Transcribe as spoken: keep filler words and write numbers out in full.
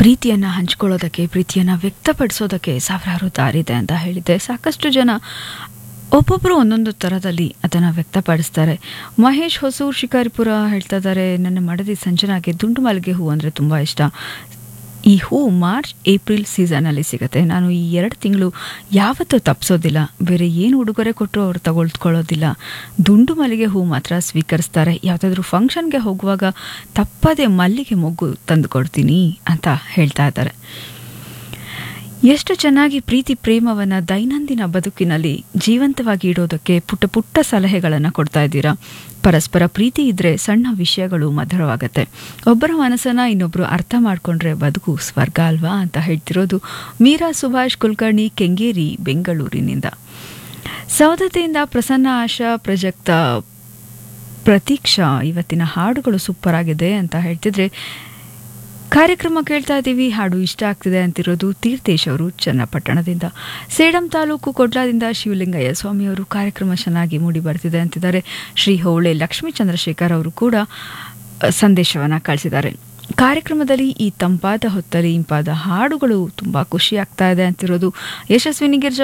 ಪ್ರೀತಿಯನ್ನು ಹಂಚ್ಕೊಳ್ಳೋದಕ್ಕೆ, ಪ್ರೀತಿಯನ್ನು ವ್ಯಕ್ತಪಡಿಸೋದಕ್ಕೆ ಸಾವಿರಾರು ದಾರಿದೆ ಅಂತ ಹೇಳಿದ್ದೆ. ಸಾಕಷ್ಟು ಜನ ಒಬ್ಬೊಬ್ಬರು ಒಂದೊಂದು ಥರದಲ್ಲಿ ಅದನ್ನು ವ್ಯಕ್ತಪಡಿಸ್ತಾರೆ. ಮಹೇಶ್ ಹೊಸೂರು ಶಿಕಾರಿಪುರ ಹೇಳ್ತಾ ಇದ್ದಾರೆ, ನನ್ನ ಮಡದಿ ಸಂಜನಾಗೆ ದುಂಡು ಮಲ್ಲಿಗೆ ಹೂ ಅಂದರೆ ತುಂಬ ಇಷ್ಟ. ಈ ಹೂ ಮಾರ್ಚ್ ಏಪ್ರಿಲ್ ಸೀಸನಲ್ಲಿ ಸಿಗುತ್ತೆ. ನಾನು ಈ ಎರಡು ತಿಂಗಳು ಯಾವತ್ತೂ ತಪ್ಪಿಸೋದಿಲ್ಲ. ಬೇರೆ ಏನು ಉಡುಗೊರೆ ಕೊಟ್ಟರು ಅವ್ರು ತಗೊಳ್ಕೊಳ್ಳೋದಿಲ್ಲ. ದುಂಡು ಮಲ್ಲಿಗೆ ಹೂ ಮಾತ್ರ ಸ್ವೀಕರಿಸ್ತಾರೆ. ಯಾವುದಾದ್ರೂ ಫಂಕ್ಷನ್ಗೆ ಹೋಗುವಾಗ ತಪ್ಪದೆ ಮಲ್ಲಿಗೆ ಮೊಗ್ಗು ತಂದು ಕೊಡ್ತೀನಿ ಅಂತ ಹೇಳ್ತಾ ಇದ್ದಾರೆ. ಎಷ್ಟು ಚೆನ್ನಾಗಿ ಪ್ರೀತಿ ಪ್ರೇಮವನ್ನು ದೈನಂದಿನ ಬದುಕಿನಲ್ಲಿ ಜೀವಂತವಾಗಿ ಇಡೋದಕ್ಕೆ ಪುಟ್ಟ ಪುಟ್ಟ ಸಲಹೆಗಳನ್ನು ಕೊಡ್ತಾ ಇದ್ದೀರಾ. ಪರಸ್ಪರ ಪ್ರೀತಿ ಇದ್ದರೆ ಸಣ್ಣ ವಿಷಯಗಳು ಮಧುರವಾಗತ್ತೆ. ಒಬ್ಬರ ಮನಸ್ಸನ್ನು ಇನ್ನೊಬ್ಬರು ಅರ್ಥ ಮಾಡಿಕೊಂಡ್ರೆ ಬದುಕು ಸ್ವರ್ಗ ಅಲ್ವಾ ಅಂತ ಹೇಳ್ತಿರೋದು ಮೀರಾ ಸುಭಾಷ್ ಕುಲಕರ್ಣಿ, ಕೆಂಗೇರಿ, ಬೆಂಗಳೂರಿನಿಂದ. ಸೌದತೆಯಿಂದ ಪ್ರಸನ್ನ ಆಶಾ, ಪ್ರಜಕ್ತ ಪ್ರತೀಕ್ಷಾ, ಇವತ್ತಿನ ಹಾಡುಗಳು ಸೂಪರ್ ಆಗಿದೆ ಅಂತ ಹೇಳ್ತಿದ್ರೆ ಕಾರ್ಯಕ್ರಮ ಕೇಳ್ತಾ ಇದ್ದೀವಿ, ಹಾಡು ಇಷ್ಟ ಆಗ್ತಿದೆ ಅಂತಿರೋದು ತೀರ್ಥೇಶ್ ಅವರು ಚನ್ನಪಟ್ಟಣದಿಂದ. ಸೇಡಂ ತಾಲೂಕು ಕೊಡ್ಲಾದಿಂದ ಶಿವಲಿಂಗಯ್ಯ ಸ್ವಾಮಿಯವರು ಕಾರ್ಯಕ್ರಮ ಚೆನ್ನಾಗಿ ಮೂಡಿ ಬರ್ತಿದೆ ಅಂತಿದ್ದಾರೆ. ಶ್ರೀ ಹೋಳೆ ಲಕ್ಷ್ಮೀ ಚಂದ್ರಶೇಖರ್ ಅವರು ಕೂಡ ಸಂದೇಶವನ್ನು ಕಳಿಸಿದ್ದಾರೆ. ಕಾರ್ಯಕ್ರಮದಲ್ಲಿ ಈ ತಂಪಾದ ಹೊತ್ತಲ್ಲಿ ಇಂಪಾದ ಹಾಡುಗಳು ತುಂಬ ಖುಷಿ ಆಗ್ತಾ ಇದೆ ಅಂತಿರೋದು ಯಶಸ್ವಿನಿ ಗಿರ್ಜಾ